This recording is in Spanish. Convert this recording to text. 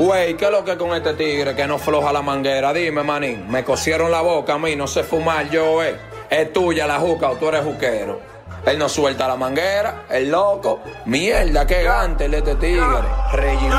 Güey, ¿qué es lo que con este tigre que no floja la manguera? Dime, manín, me cosieron la boca a mí, no sé fumar yo, Es tuya la juca o tú eres juquero. Él no suelta la manguera, el loco. Mierda, qué gante el este tigre. Regime.